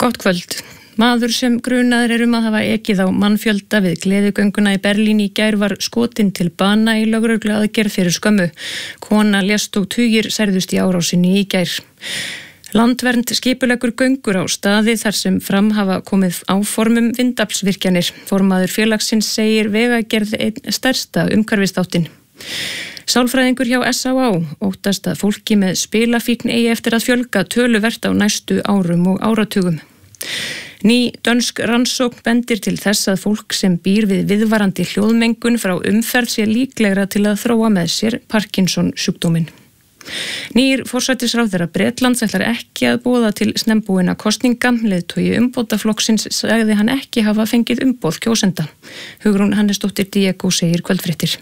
Gott kvöld. Maður sem grunaður að hafa ekið á mannfjölda við gleðigönguna í Berlín í gær var skotinn til bana í lögregluaðgerð fyrir skömmu. Kona lést og tugir særðust í árásinni í gær. Landvernd skipuleggur göngur á staði þar sem fram hafa komið áformum vindaflsvirkjanir. Formaður félagsins segir vegagerð einn stærsta umhverfisþáttinn. Sálfræðingur hjá SÁÁ óttast að fólki með spilafíkn eigi eftir að fjölga töluvert á næstu árum og áratugum. Ný dönsk rannsókn bendir til þess að fólk sem býr við viðvarandi hljóðmengun frá umferð sé líklegra til að þróa með sér Parkinson sjúkdóminn. Nýr forsætisráðherra Bretlands ætlar ekki að boða til snembúinna kosninga. Leiðtogi umbótaflokksins sagði hann ekki hafa fengið umboð kjósenda. Hugrún Hannesdóttir Diego segir kvöldfréttir.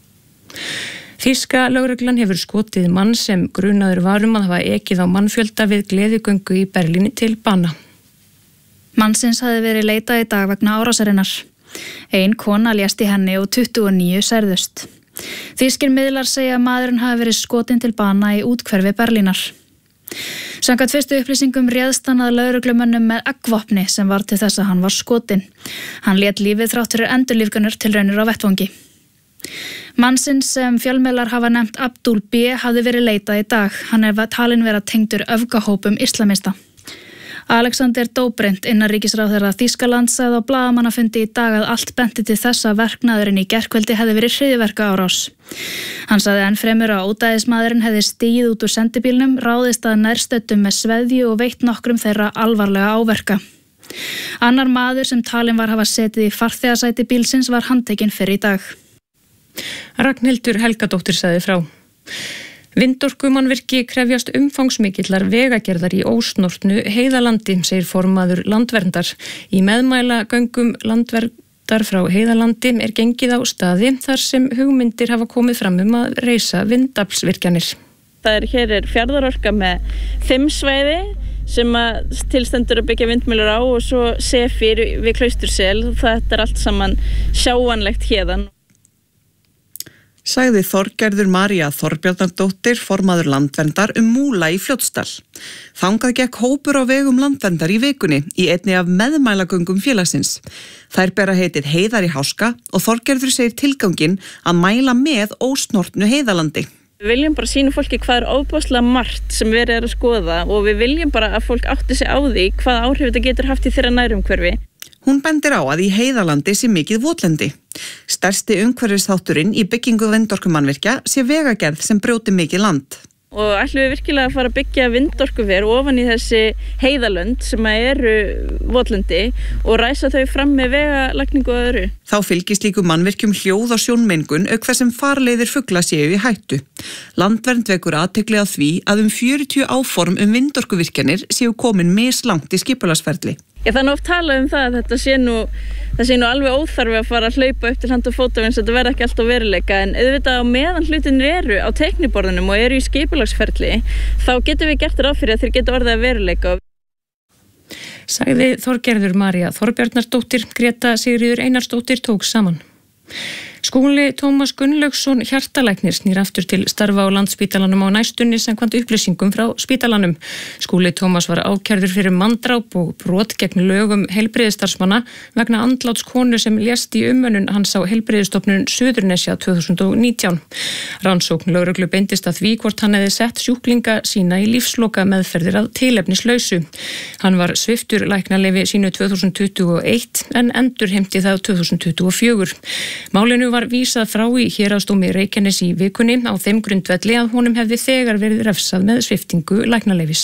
Þýska lögreglan hefur skotið mann sem grunaður var að hafa ekið á mannfjölda við gleðigöngu í Berlín til bana. Mannsins hafði verið leitað í dag vegna árásarinnar. Ein kona lést í henni og 29 særðust. Þýskir miðlar segja að maðurinn hafi verið skotinn til bana í úthverfi Berlínar. Samkvæmt fyrstu upplýsingum réðst hann að lögreglumönnum með eggvopni sem var til þess að hann var skotinn. Hann lét lífið þrátt fyrir endurlífganir tilraunir á vettvangi. Mannsins sem fjölmiðlar hafa nefnt Abdul B. hafði verið leitað í dag. Hann talinn vera tengdur öfgahópum islamista. Alexander Dobrindt, innanríkisráðherra Þýskalands, sagði á blaðamannafundi í dag að allt benti til þess að verknaðurinn í gærkvöldi hefði verið hryðjuverkaárás. Hann sagði enn fremur að ódæðismaðurinn hefði stigið út úr sendibílnum, ráðist að nærstöddum með sveðju og veitt nokkrum þeirra alvarlega áverka. Annar maður sem talinn var hafa setið í farþegasæti bílsins var handtekinn fyrr í dag. Ragnhildur Helgadóttir sagði frá. Vindorkumannvirki krefjast umfangsmikillar vegagerðar í ósnortnu Heiðalandi, segir formaður Landverndar. Í meðmæla göngum Landverndar frá Heiðalandi gengið á staði þar sem hugmyndir hafa komið fram að reisa vindaflsvirkjanir. Hér Fjarðarorka með 5 svæði sem tilstendur að byggja vindmyllur á og svo Sefir við Klaustursel. Þetta allt saman sjáanlegt hérðan. Sagði Þorgerður María Þorbjarnardóttir, formaður Landverndar Múla í Fljótsdal. Þangað gekk hópur á vegum Landverndar í vikunni í einni af meðmælagöngum félagsins. Þær bera heitið Heiðar í Háska og Þorgerður segir tilganginn að mæla með ósnortnu Heiðalandi. Við viljum bara sýna fólki hvað ofboðslega margt sem verið að skoða og við viljum bara að fólk átti sig á því hvað áhrif þetta getur haft í þeirra nærumhverfi. Hún bendir á að í Heiðalandi sé mikið votlendi. Stærsti umhverfisþátturinn í byggingu vindorkumannvirkja sé vegagerð sem brjóti mikið land. Og ætlum við virkilega að fara að byggja vindorkuver ofan í þessi heiðalönd sem eru votlendi og ræsa þau fram með vegalagningu og öðru. Þá fylgist líku mannvirkjum hljóð og sjónmengun auk þess sem farleiðir fugla séu í hættu. Landvernd vekur athygli á því að 40 áform vindorkuvirkjanir séu komin mislangt í skipulagsferli. Það er oft talað það að þetta sé nú alveg óþarfi að fara að hlaupa upp til hand og fóta eins og þetta verði ekki alltaf veruleika en auðvitað á meðan hlutin eru á teikniborðunum og eru í skipulagsferli þá getum við gert ráð fyrir að þeir geta orðið að veruleika. Sagði Þorgerður María Þorbjarnardóttir. Greta Sigríður Einarsdóttir tók saman. Skúli Tómas Gunnlaugsson hjartalæknir snýr aftur til starfa á Landspítalanum á næstunni samkvæmt upplýsingum frá spítalanum. Skúli Tómas var ákærður fyrir manndráp og brot gegn lögum heilbrigðisstarfsmanna vegna andláts konu sem lést í umönnun hans á heilbrigðisstofnun Suðurnesja 2019. Rannsókn lögreglu beindist að því hvort hann hefði sett sjúklinga sína í lífsloka meðferðir að tilefnislausu. Hann var sviptur læknaleyfi sínu 2021 en endurheimti það 2024. Málinu var vísað frá í héraðsdómi Reykjanes í vikunni á þeim grundvelli að honum hefði þegar verið refsað með sviptingu læknaleyfis.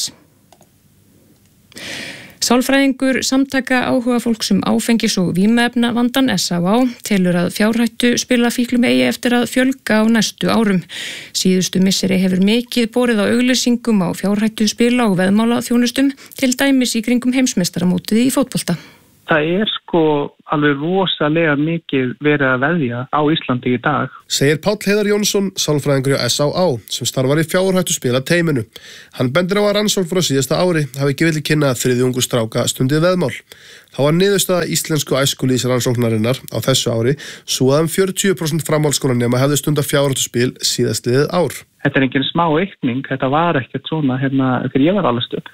Sálfræðingur samtaka áhuga fólks áfengis- og vímuefnavandann SÁÁ telur að fjárhættu spilafíklum eigi eftir að fjölga á næstu árum. Síðustu misseri hefur mikið borið á auglýsingum á fjárhættu spila og veðmálaþjónustum, til dæmis í kringum heimsmeistaramótið í fótbolta. Það alveg rosalega mikið verið að veðja á Íslandi í dag. Segir Páll Heiðar Jónsson, sálfræðingur hjá SÁÁ, sem starfar í fjárhættuspila teiminu. Hann bendir á að rannsókn frá síðasta ári hafi gefið til kynna að þriðjungur stráka stundið veðmál. Þá var niðurstaða íslensku æskulýðsrannsóknarinnar á þessu ári svo að 40% framhaldsskólanema hefðu stundað fjárhættuspil síðastliðið ár. Þetta engin smá aukning, þetta var ekkert svona þegar ég var alveg stödd.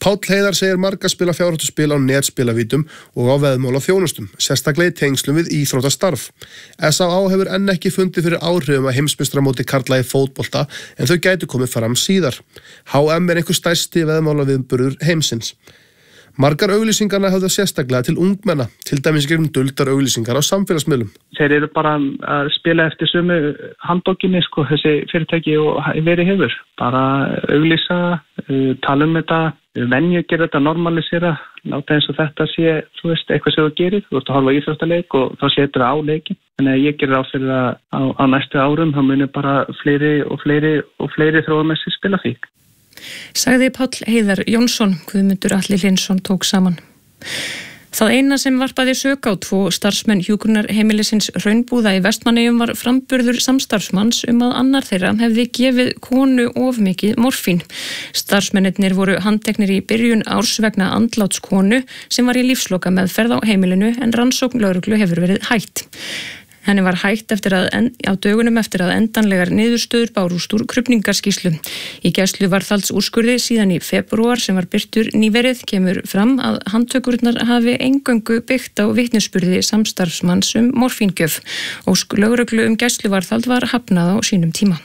Páll Heiðar segir marga spila fjárhættuspil á netspilavítum og á veðmála þjónustum, sérstaklega í tengslum við íþróttastarf. S.A.A. hefur enn ekki fundið fyrir áhrifum að heimsmeistaramóti karla í fótbolta en þau gætu komið fram síðar. HM einhver stærsti veðmála viðburður heimsins. Margar auglýsingarna höfðu sérstaklega til ungmenna, til dæmis gegnum duldar auglýsingar á samfélagsmiðlum. Þeir eru bara að spila eftir sömu handbókinni, þessi fyrirtæki og verið hefur. Bara auglýsa, tala þetta, venju gera þetta, normalisera, láta eins og þetta sé, eitthvað sem þú gerir. Þú ert að horfa á íþróttaleik og þá setur það á leikin. Þannig að ég gerir fyrir það á næstu árum, þá munir bara fleiri þróamessi spila fík. Sagði Páll Heiðar Jónsson, Guðmundur Atli Hlynsson tók saman. Það eina sem varpaði sök á 2 starfsmenn hjúkrunarheimilisins Hraunbúða í Vestmannaeyjum var framburður samstarfsmanns að annar þeirra hefði gefið konu of mikið morfín. Starfsmennirnir voru handteknir í byrjun árs vegna andláts konu sem var í lífsloka meðferð á heimilinu en rannsókn lögreglu hefur verið hætt. Henni var hætt á dögunum eftir að endanlegar niðurstöður bárust úr krufningarskýrslu. Í gæsluvarðhaldsúrskurði síðan í febrúar sem var birtur nýverið kemur fram að handtökurnar hafi eingöngu byggt á vitnisburði samstarfsmanns morfíngjöf. Ósk lögreglu gæsluvarðhald var hafnað á sínum tíma.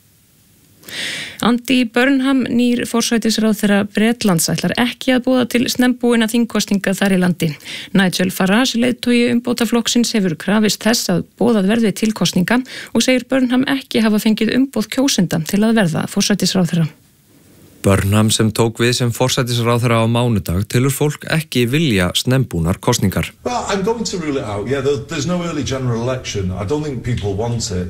Andy Burnham, nýr forsætisráðherra Bretlands, ætlar ekki að boða til snembúinna þingkosninga þar í landi. Nigel Farage, leiðtogi umbótaflokksins, hefur krafist þess að boðað verði til kosninga og segir Burnham ekki hafa fengið umboð kjósenda til að verða forsætisráðherra. Burnham sem tók við sem forsætisráðherra á mánudag telur fólk ekki vilja snembúnar kosningar. Well, I'm going to rule it out. Yeah, there's no early general election. I don't think people want it.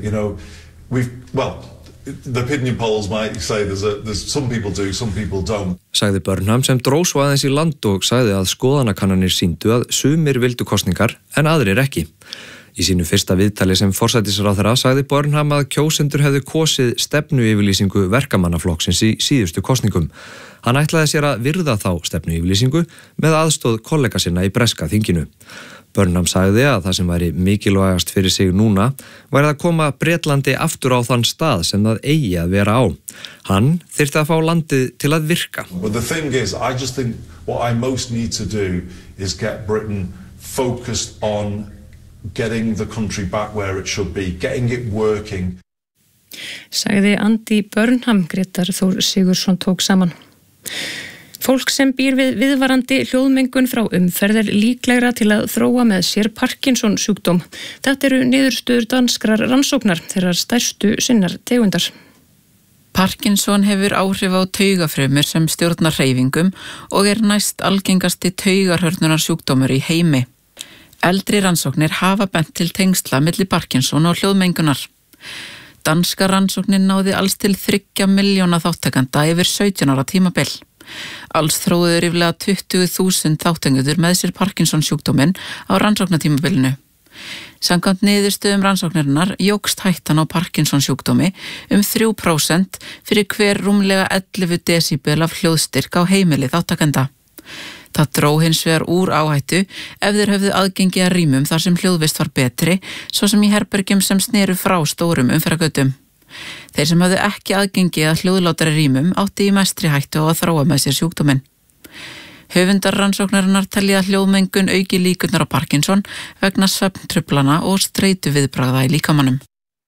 The opinion polls might say there's some people do, some people don't. Sagði Burnham sem dró svo aðeins í land og sagði að skoðanakannanir sýndu að sumir vildu kosningar en aðrir ekki. Í sínu fyrsta viðtali sem forsætisráðherra sagði Burnham að kjósendur hefðu kosið stefnuyfirlýsingu verkamannaflokksins í síðustu kosningum. Hann ætlaði sér að virða þá stefnuyfirlýsingu með aðstoð kollega sinna í breska þinginu. Burnham sagði að það sem væri mikilvægast fyrir sig núna væri að koma Bretlandi aftur á þann stað sem það eigi að vera á. Hann þyrfti að fá landið til að virka. But the thing is, I just think what I most need to do is get Britain focused on getting the country back where it should be, getting it working. Sagði Andy Burnham, Grétar Þór Sigurðsson tók saman. Fólk sem býr við viðvarandi hljóðmengun frá umferð líklegra til að þróa með sér Parkinson sjúkdóm. Þetta eru niðurstöður danskrar rannsóknar þeirrar stærstu sinnar tegundar. Parkinson hefur áhrif á taugafrumur sem stjórnar hreyfingum og næst algengasti taugarhörnunar sjúkdómur í heimi. Eldri rannsóknir hafa bent til tengsla milli Parkinson og hljóðmengunar. Danska rannsóknin náði alls til 3 milljóna þáttakanda yfir 17 ára tímabil. Alls þróuður ríflega 20.000 þáttenguður með sér Parkinson sjúkdóminn á rannsóknatímabilinu. Samkvæmt niðurstöðum rannsóknarinnar jókst hættan á Parkinson sjúkdómi 3% fyrir hver rúmlega 11 desibel af hljóðstyrk á heimili þáttakenda. Það dró hins vegar úr áhættu ef þeir höfðu aðgengi að rýmum þar sem hljóðvist var betri, svo sem í herbergjum sem sneru frá stórum umferðargötum. Þeir sem hafðu ekki aðgengi að hljóðlátari rýmum átti í mestri hættu á að þróa með sér sjúkdóminn. Höfundar rannsóknarinnar telja að hljóðmengun auki líkurnar á Parkinson vegna svefntruflana og streitu viðbragða í líkamanum.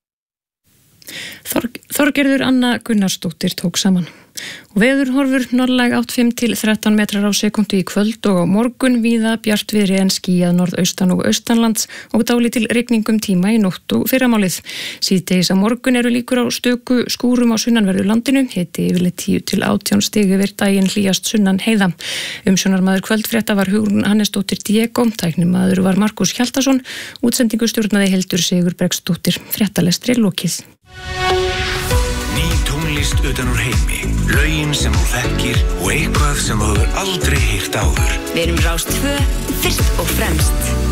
Þorgerður Anna Gunnarsdóttir tók saman. Og veðurhorfur norðlæg 8-5 til 13 metrar á sekundu í kvöld og á morgun víða bjartviðri en skýjað norðaustan og austanlands og dálítil rigningum tíma í nótt og fyrramálið. Síðdegis á morgun eru líkur á stöku skúrum á sunnanverðu landinu, hiti yfirleitt 10 til 18 stig yfir daginn hlýjast sunnan heiða. Umsjónarmaður kvöldfrétta var Hugrún Hannesdóttir Diego, tæknimaður var Markus Hjaltason, útsendingu stjórnaði Hildur Sigurbregsdóttir. Fréttalestri lokið. Ný tónlist utan úr heimi, lögin sem þú þekkir og eitthvað sem þú hefur aldrei heyrt áður. Við erum Rás 2, fyrst og fremst.